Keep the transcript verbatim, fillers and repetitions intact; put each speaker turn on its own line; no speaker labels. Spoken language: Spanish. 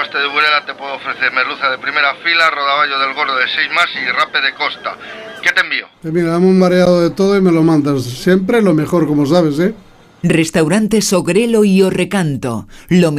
este de Burela te puedo ofrecer merluza de primera fila, rodaballo del gordo de seis más y rape de costa. ¿Qué te envío?
Pues mira, dame un mareado de todo y me lo mandas. Siempre lo mejor, como sabes, ¿eh?
Restaurante Sogrelo y Orrecanto. Lo